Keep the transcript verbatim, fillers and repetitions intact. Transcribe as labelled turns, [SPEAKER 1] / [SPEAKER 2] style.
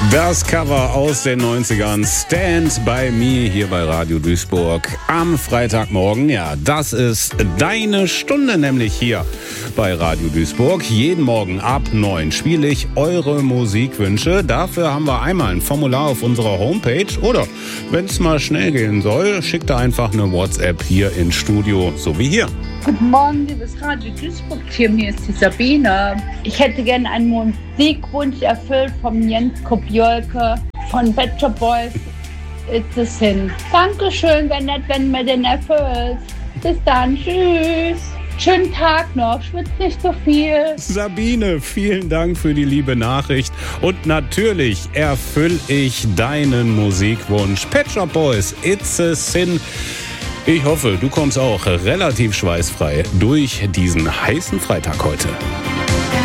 [SPEAKER 1] Das Cover aus den neunzigern, Stand by Me, hier bei Radio Duisburg am Freitagmorgen. Ja, das ist deine Stunde, nämlich hier bei Radio Duisburg. Jeden Morgen ab neun spiele ich eure Musikwünsche. Dafür haben wir einmal ein Formular auf unserer Homepage. Oder wenn es mal schnell gehen soll, schickt da einfach eine WhatsApp hier ins Studio, so wie hier.
[SPEAKER 2] Guten Morgen, liebes Radio Duisburg-Team, hier ist die Sabine. Ich hätte gerne einen Musikwunsch erfüllt von Jens Kopiolke von Pet Shop Boys, It's a Sin. Dankeschön, wenn nett, wenn mir den erfüllst. Bis dann, tschüss. Schönen Tag noch, schwitzt nicht so viel.
[SPEAKER 1] Sabine, vielen Dank für die liebe Nachricht. Und natürlich erfülle ich deinen Musikwunsch. Pet Shop Boys, It's a Sin. Ich hoffe, du kommst auch relativ schweißfrei durch diesen heißen Freitag heute.